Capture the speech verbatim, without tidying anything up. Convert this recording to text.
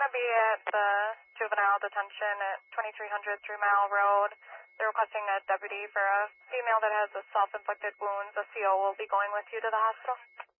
to be at the juvenile detention at twenty-three hundred Three Mile Road. They're requesting a deputy for a female that has a self-inflicted wounds. A C O will be going with you to the hospital.